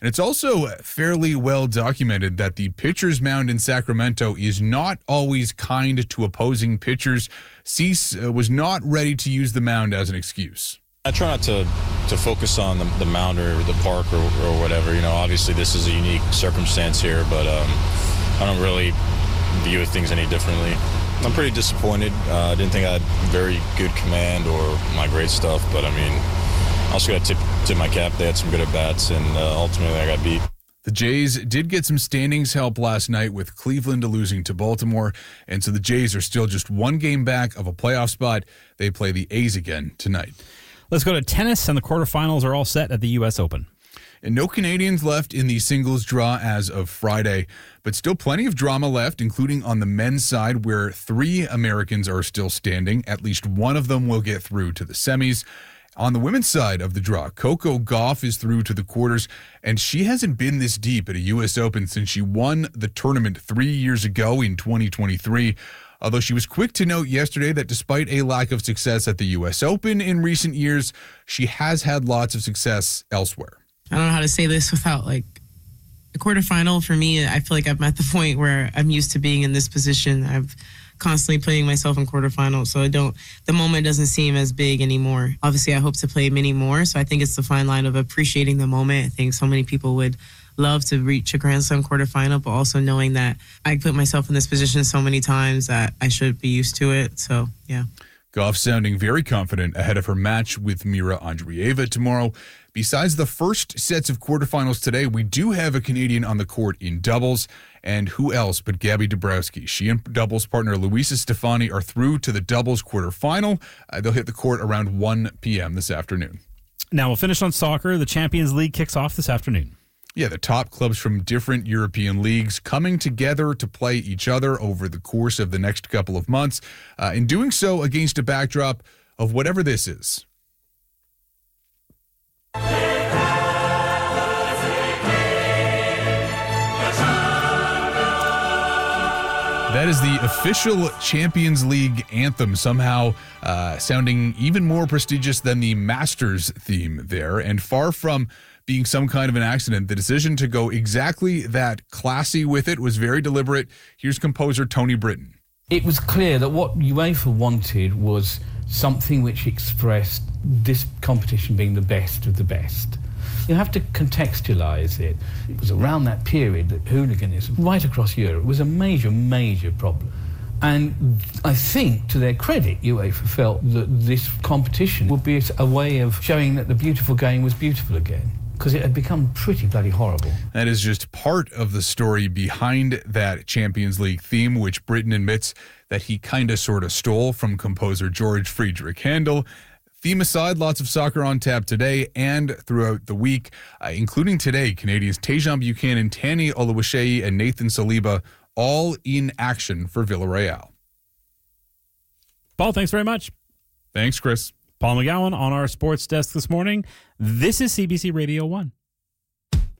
And it's also fairly well documented that the pitcher's mound in Sacramento is not always kind to opposing pitchers. Cease was not ready to use the mound as an excuse. I try not to focus on the mound or the park or whatever. Obviously this is a unique circumstance here, but I don't really view things any differently. I'm pretty disappointed. I didn't think I had very good command or my great stuff, but I also got to tip my cap. They had some good at-bats, and ultimately I got beat. The Jays did get some standings help last night with Cleveland losing to Baltimore, and so the Jays are still just one game back of a playoff spot. They play the A's again tonight. Let's go to tennis, and the quarterfinals are all set at the U.S. Open. And no Canadians left in the singles draw as of Friday, but still plenty of drama left, including on the men's side where 3 Americans are still standing. At least one of them will get through to the semis. On the women's side of the draw, Coco Gauff is through to the quarters, and she hasn't been this deep at a U.S. Open since she won the tournament 3 years ago in 2023. Although she was quick to note yesterday that despite a lack of success at the U.S. Open in recent years, she has had lots of success elsewhere. I don't know how to say this without a quarterfinal. For me, I feel like I'm at the point where I'm used to being in this position. I've constantly playing myself in quarterfinals, so the moment doesn't seem as big anymore. Obviously, I hope to play many more, so I think it's the fine line of appreciating the moment. I think so many people would love to reach a Grand Slam quarterfinal, but also knowing that I put myself in this position so many times that I should be used to it. So, yeah. Gauff sounding very confident ahead of her match with Mira Andreeva tomorrow. Besides the first sets of quarterfinals today, we do have a Canadian on the court in doubles. And who else but Gabby Dabrowski? She and doubles partner Luisa Stefani are through to the doubles quarterfinal. They'll hit the court around 1 p.m. this afternoon. Now we'll finish on soccer. The Champions League kicks off this afternoon. Yeah, the top clubs from different European leagues coming together to play each other over the course of the next couple of months, in doing so against a backdrop of whatever this is. That is the official Champions League anthem, somehow sounding even more prestigious than the Masters theme there. And far from being some kind of an accident, the decision to go exactly that classy with it was very deliberate. Here's composer Tony Britton. It was clear that what UEFA wanted was something which expressed this competition being the best of the best. You have to contextualise it. It was around that period that hooliganism, right across Europe, was a major, major problem. And I think, to their credit, UEFA felt that this competition would be a way of showing that the beautiful game was beautiful again, because it had become pretty bloody horrible. That is just part of the story behind that Champions League theme, which Britton admits that he kind of sort of stole from composer George Friedrich Handel. Theme aside, lots of soccer on tap today and throughout the week, including today. Canadians Tejan Buchanan, Tani Oluwaseyi, and Nathan Saliba all in action for Villarreal. Paul, thanks very much. Thanks, Chris. Paul McGowan on our sports desk this morning. This is CBC Radio 1.